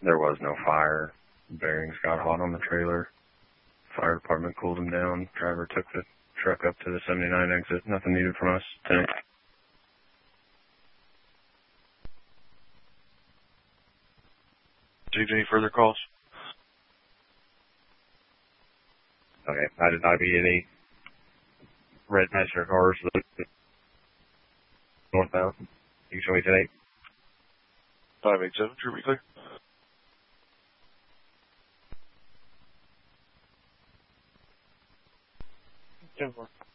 There was no fire. Bearings got hot on the trailer. Fire department cooled them down. Driver took the truck up to the 79 exit. Nothing needed from us. Tank. Any further calls? Okay. I did not see any red passenger cars northbound. You can show me today. 587, should be clear. 10-4.